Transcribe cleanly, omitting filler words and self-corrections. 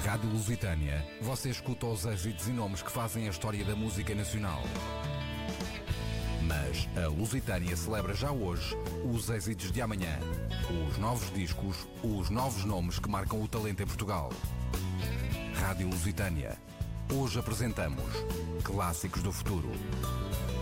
Rádio Lusitânia, você escuta os êxitos e nomes que fazem a história da música nacional. Mas a Lusitânia celebra já hoje os êxitos de amanhã. Os novos discos, os novos nomes que marcam o talento em Portugal. Rádio Lusitânia. Hoje apresentamos Clássicos do Futuro.